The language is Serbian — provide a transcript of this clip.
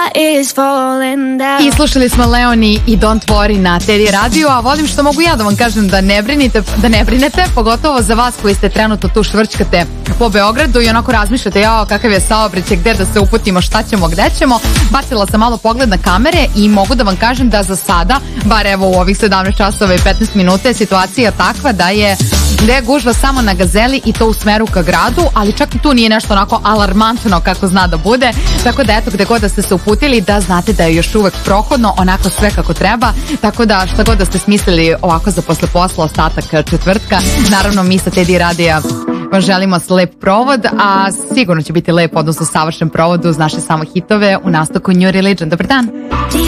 is falling down. I slušali smo Leoni i Don't Worry na Teddy Radio, a volim što mogu ja da vam kažem da ne brinete, pogotovo za vas koji ste trenutno tu švrćkate po Beogradu i onako razmišljate, jao, kakav je saobraćaj, gde da se uputimo, šta ćemo, gde ćemo. Bacila sam malo pogled na kamere i mogu da vam kažem da za sada, bar evo u ovih 17 časova i 15 minuta, je situacija takva da je gužva samo na Gazeli i to u smeru ka gradu, ali čak i tu nije nešto onako alarmantno kako zna da bude, tako da eto, gde god da ste se uputili, da znate da je još uvek prohodno, onako sve kako treba, tako da šta god da ste smislili ovako za posle posla, ostatak četvrtka, naravno mi sa Teddy Radija vam želimo lep provod, a sigurno će biti lep, odnosno savršen provod uz naše samo hitove u nastavku New Religion. Dobar dan!